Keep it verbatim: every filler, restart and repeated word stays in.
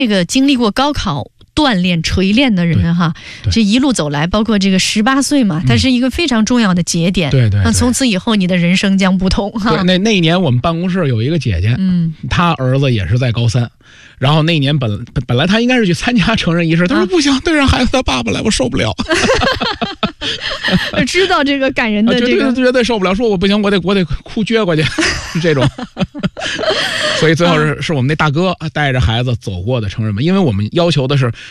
这个经历过高考锻炼锤炼的人哈，这一路走来，包括这个十八岁嘛，它是一个非常重要的节点。 对对， 那从此以后你的人生将不同哈。 对，那那一年我们办公室有一个姐姐，嗯，她儿子也是在高三，然后那一年本本来她应该是去参加成人仪式，她说不行，对让孩子他爸爸来，我受不了。 知道这个感人的这个， 绝对绝对受不了，说我不行，我得我得哭撅过去，是这种。所以最后是是我们那大哥带着孩子走过的成人们，因为我们要求的是